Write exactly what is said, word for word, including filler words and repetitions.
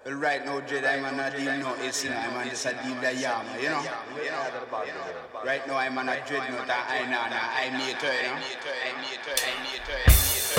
Right now, Dread, I'm on a deal no A C, I'm on this a deal the yam, you know. Right now, I'm on a Dreadnought, I know, I meet her, you know. I meet her, I meet her, I meet her.